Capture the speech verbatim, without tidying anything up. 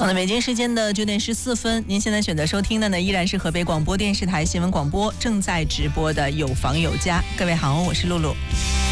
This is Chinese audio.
好的，北京时间的九点十四分，您现在选择收听的呢，依然是河北广播电视台新闻广播正在直播的有房有家。各位好，我是露露。